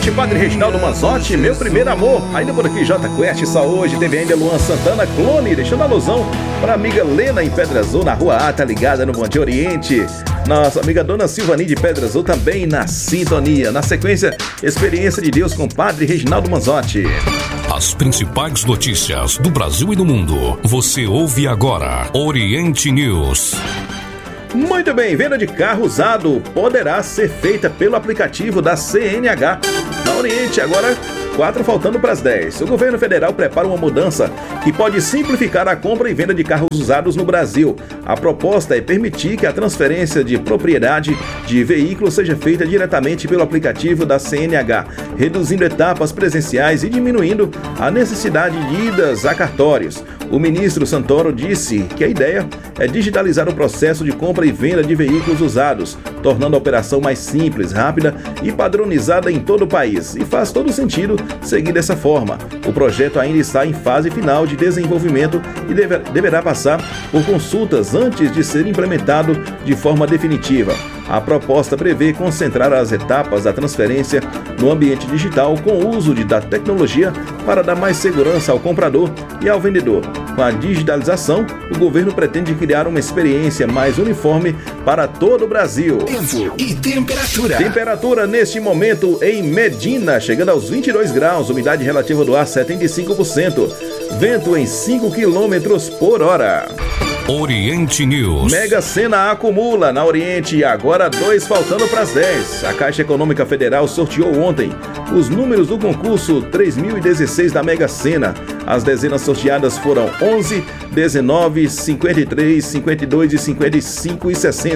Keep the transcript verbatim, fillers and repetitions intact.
noite, Padre Reginaldo Manzotti, meu primeiro amor. Ainda por aqui, J Quest, só hoje. Teve ainda Luan Santana, Clone, deixando a alusão para amiga Lena em Pedra Azul, na Rua A, tá ligada no Bom Dia Oriente. Nossa amiga Dona Silvani de Pedra Azul também na sintonia. Na sequência, Experiência de Deus com Padre Reginaldo Manzotti. As principais notícias do Brasil e do mundo. Você ouve agora Oriente News. Muito bem, venda de carro usado poderá ser feita pelo aplicativo da C N H. Na Oriente, agora quatro faltando para as dez. O governo federal prepara uma mudança que pode simplificar a compra e venda de carros usados no Brasil. A proposta é permitir que a transferência de propriedade de veículos seja feita diretamente pelo aplicativo da C N H, reduzindo etapas presenciais e diminuindo a necessidade de idas a cartórios. O ministro Santoro disse que a ideia é digitalizar o processo de compra e venda de veículos usados, tornando a operação mais simples, rápida e padronizada em todo o país. E faz todo sentido seguir dessa forma. O projeto ainda está em fase final de desenvolvimento e deve, deverá passar por consultas antes de ser implementado de forma definitiva. A proposta prevê concentrar as etapas da transferência no ambiente digital com o uso de, da tecnologia para dar mais segurança ao comprador e ao vendedor. Com a digitalização, o governo pretende criar uma experiência mais uniforme para todo o Brasil. Tempo e temperatura. Temperatura neste momento em Medina, chegando aos vinte e dois graus, umidade relativa do ar setenta e cinco por cento, vento em cinco quilômetros por hora. Oriente News. Mega Sena acumula na Oriente, agora dois faltando para as dez. A Caixa Econômica Federal sorteou ontem os números do concurso três mil e dezesseis da Mega Sena. As dezenas sorteadas foram onze, dezenove, cinquenta e três, cinquenta e dois, cinquenta e cinco e sessenta.